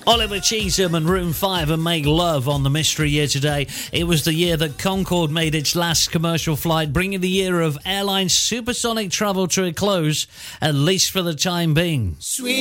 Oliver Cheatham and Room 5 and Make Love on the Mystery Year today. It was the year that Concorde made its last commercial flight, bringing the year of airline supersonic travel to a close, at least for the time being. Sweet